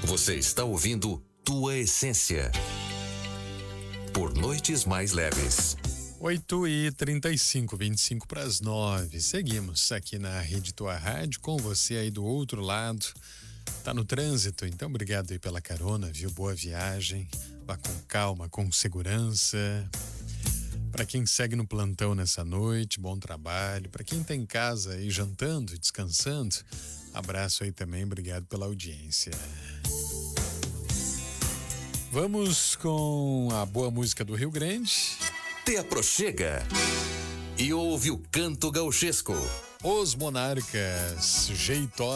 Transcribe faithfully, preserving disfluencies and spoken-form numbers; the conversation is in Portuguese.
Você está ouvindo Tua Essência por Noites Mais Leves. oito e trinta e cinco, vinte e cinco para as nove. Seguimos aqui na Rede Tua Rádio com você aí do outro lado. Tá no trânsito, então obrigado aí pela carona, viu? Boa viagem, vá com calma, com segurança. Para quem segue no plantão nessa noite, bom trabalho. Para quem tá em casa aí jantando, descansando, abraço aí também, obrigado pela audiência. Vamos com a boa música do Rio Grande. Te aproxega e ouve o canto gauchesco. Os Monarcas, jeitosos.